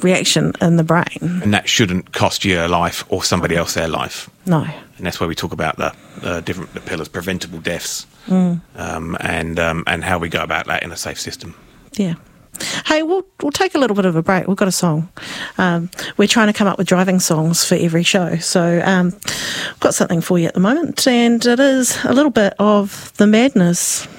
reaction in the brain. And that shouldn't cost you a life or somebody else their life. No. And that's where we talk about the pillars, preventable deaths, and how we go about that in a safe system. Yeah. Hey, we'll take a little bit of a break. We've got a song. We're trying to come up with driving songs for every show. So I've got something for you at the moment, and it is a little bit of The Madness.